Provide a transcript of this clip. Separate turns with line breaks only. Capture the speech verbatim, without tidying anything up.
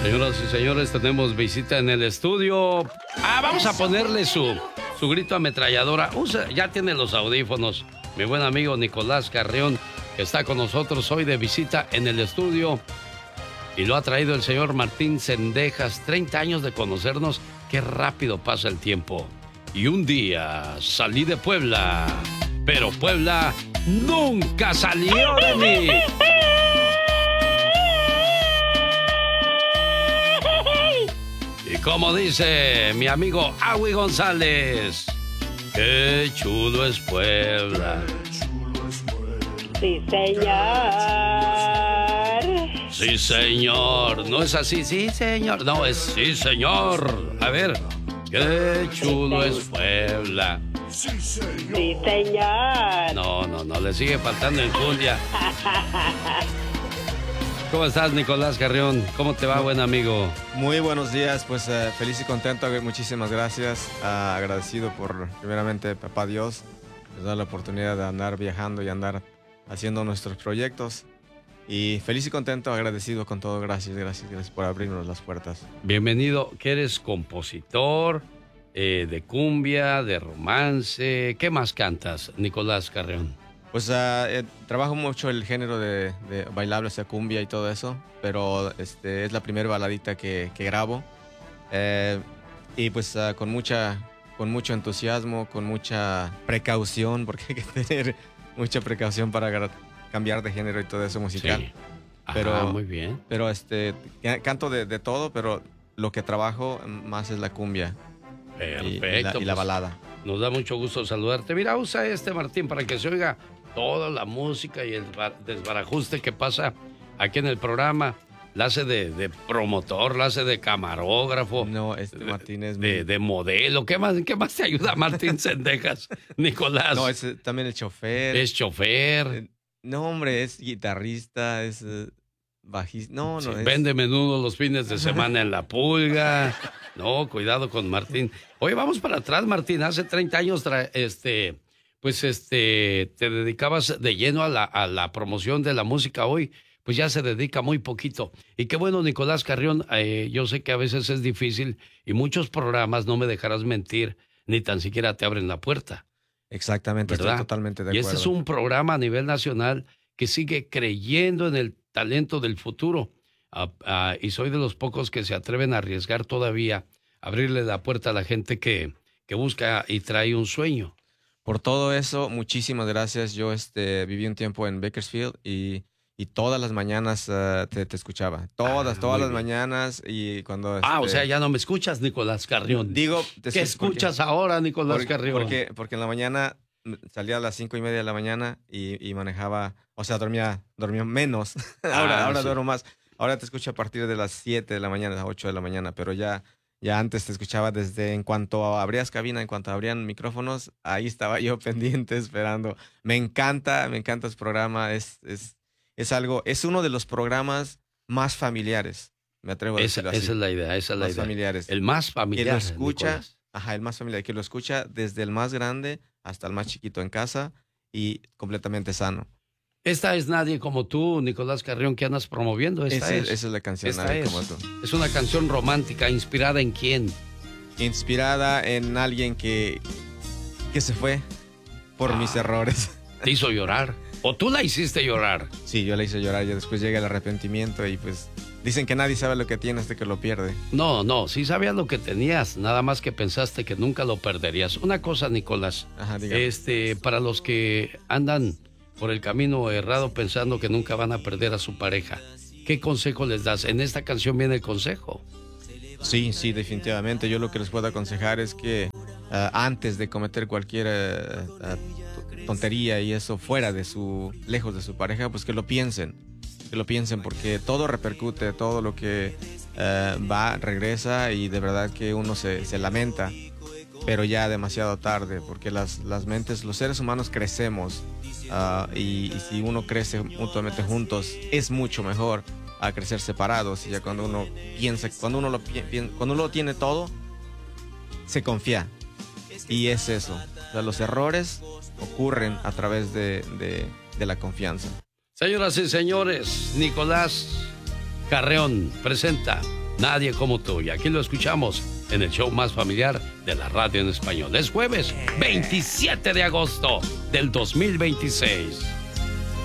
Señoras y señores, tenemos visita en el estudio. Ah, vamos a ponerle su, su grito ametralladora. Usa, ya tiene los audífonos. Mi buen amigo Nicolás Carrión, que está con nosotros hoy de visita en el estudio. Y lo ha traído el señor Martín Cendejas. treinta años de conocernos. Qué rápido pasa el tiempo. Y un día salí de Puebla, pero Puebla nunca salió de mí. Y como dice mi amigo Agui González, qué chulo es Puebla.
Sí, señor.
Sí, señor. No es así, sí, señor. No, es sí, señor. A ver, qué chulo es Puebla.
Sí, señor.
No, no, no, le sigue faltando enjundia. ¿Cómo estás, Nicolás Carrión? ¿Cómo te va, buen amigo?
Muy buenos días, pues uh, feliz y contento, muchísimas gracias. Uh, agradecido por, primeramente, papá Dios, nos da la oportunidad de andar viajando y andar haciendo nuestros proyectos. Y feliz y contento, agradecido con todo, gracias, gracias, gracias por abrirnos las puertas.
Bienvenido, que eres compositor eh, de cumbia, de romance. ¿Qué más cantas, Nicolás Carrión?
Pues uh, eh, trabajo mucho el género de, de bailable, o sea, cumbia y todo eso, pero este, es la primera baladita que, que grabo. Eh, y pues uh, con, mucha, con mucho entusiasmo, con mucha precaución, porque hay que tener mucha precaución para cambiar de género y todo eso musical.
Sí. Ajá,
pero,
muy bien.
Pero este, canto de, de todo, pero lo que trabajo más es la cumbia.
Perfecto.
Y, y, la, y la
pues,
balada.
Nos da mucho gusto saludarte. Mira, usa este, Martín, para que se oiga toda la música y el desbarajuste que pasa aquí en el programa. La hace de, de promotor, la hace de camarógrafo.
No, este Martín es...
De,
mi...
de modelo. ¿Qué más, ¿Qué más te ayuda Martín Cendejas, Nicolás?
No, es también el chofer.
Es chofer.
Eh, no, hombre, es guitarrista, es uh, bajista. No, no,
sí,
es...
Vende menudo los fines de semana en La Pulga. No, cuidado con Martín. Oye, vamos para atrás, Martín. Hace treinta años, tra- este... pues este, te dedicabas de lleno a la, a la promoción de la música. Hoy, pues ya se dedica muy poquito. Y qué bueno, Nicolás Carrión, eh, yo sé que a veces es difícil y muchos programas, no me dejarás mentir, ni tan siquiera te abren la puerta.
Exactamente,
¿verdad?
estoy totalmente de
y
acuerdo.
este es un programa a nivel nacional que sigue creyendo en el talento del futuro. Ah, ah, y soy de los pocos que se atreven a arriesgar todavía, abrirle la puerta a la gente que, que busca y trae un sueño.
Por todo eso, muchísimas gracias. Yo este, viví un tiempo en Bakersfield y, y todas las mañanas uh, te, te escuchaba. Todas,
ah,
todas las
bien.
mañanas y cuando...
Ah,
este,
o sea, ya no me escuchas, Nicolás Carrión.
Digo... Te
¿Qué
escucho
escuchas
porque,
ahora, Nicolás
porque,
Carrión?
Porque, porque en la mañana salía a las cinco y media de la mañana y, y manejaba... O sea, dormía, dormía menos. ahora
Ah,
ahora
sí.
duermo más. Ahora te escucho a partir de las siete de la mañana, las ocho de la mañana, pero ya... Ya antes te escuchaba desde en cuanto abrías cabina, en cuanto abrían micrófonos, ahí estaba yo pendiente esperando. Me encanta, me encanta este programa. Es, es, es algo, es uno de los programas más familiares. Me atrevo a
Esa,
decirlo así.
esa es la idea, esa es la
Más
idea.
familiares.
El más familiar.
Que lo escucha,
Nicolás.
ajá, el más familiar, que lo escucha desde el más grande hasta el más chiquito en casa y completamente sano.
Esta es Nadie Como Tú, Nicolás Carrión, que andas promoviendo. Esta
Ese-
es.
Esa es la canción,
Esta
Nadie
es.
Como Tú.
Es una canción romántica, inspirada en quién.
Inspirada en alguien que, que se fue por
Ah.
mis errores.
Te hizo llorar. O tú la hiciste llorar.
Sí, yo la hice llorar y después llega el arrepentimiento y pues dicen que nadie sabe lo que tiene hasta que lo pierde.
No, no, sí sabías lo que tenías, nada más que pensaste que nunca lo perderías. Una cosa, Nicolás,
Ajá, dígame.
este, para los que andan por el camino errado pensando que nunca van a perder a su pareja, ¿qué consejo les das? En esta canción viene el consejo.
Sí, sí, definitivamente. Yo lo que les puedo aconsejar es que uh, antes de cometer cualquier uh, uh, tontería y eso fuera de su, lejos de su pareja, pues que lo piensen. Que lo piensen porque todo repercute, todo lo que uh, va, regresa y de verdad que uno se, se lamenta, pero ya demasiado tarde porque las, las mentes, los seres humanos crecemos uh, y, y si uno crece mutuamente juntos es mucho mejor a crecer separados. Y ya cuando uno piensa, cuando uno lo pi- pi- cuando uno lo tiene todo, se confía. Y es eso. O sea, los errores ocurren a través de, de, de la confianza.
Señoras y señores, Nicolás Carrión presenta Nadie como tú. Y aquí lo escuchamos en el show más familiar de la radio en español. Es jueves veintisiete de agosto del dos mil veintiséis.